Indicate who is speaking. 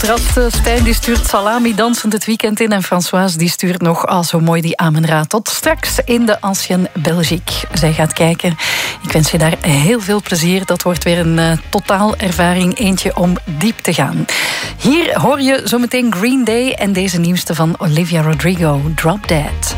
Speaker 1: terras. Stijn die stuurt salami dansend het weekend in. En Françoise die stuurt nog zo mooi die Amenra. Tot straks in de Ancien Belgique. Zij gaat kijken. Ik wens je daar heel veel plezier. Dat wordt weer een totaalervaring. Eentje om diep te gaan. Hier hoor je zometeen Green Day en deze nieuwste van Olivia Rodrigo, Drop Dead.